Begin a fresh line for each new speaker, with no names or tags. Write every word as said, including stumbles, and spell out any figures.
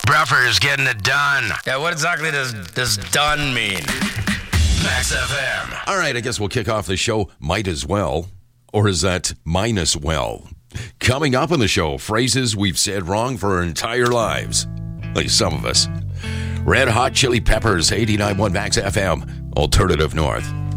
Bruffer's getting it done.
Yeah, what exactly does does done mean?
Max F M.
All right, I guess we'll kick off the show might as well. Or is that minus well? Coming up on the show, phrases we've said wrong for our entire lives. Like some of us. Red Hot Chili Peppers, eighty-nine point one Max F M, Alternative North.